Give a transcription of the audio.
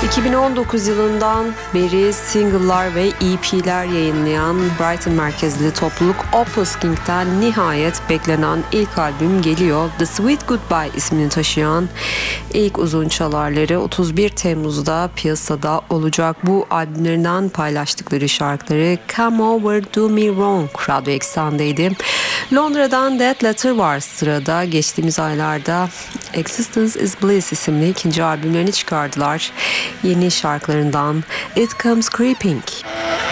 2019 yılından beri single'lar ve EP'ler yayınlayan Brighton merkezli topluluk Opus King'den nihayet beklenen ilk albüm geliyor. The Sweet Goodbye ismini taşıyan ilk uzun çalarları 31 Temmuz'da piyasada olacak. Bu albümlerinden paylaştıkları şarkıları Come Over Do Me Wrong Radyo Eksen'deydi. Londra'dan Dead Letter var sırada. Geçtiğimiz aylarda Existence is Bliss isimli ikinci albümlerini çıkardılar. Yeni şarkılarından It Comes Creeping.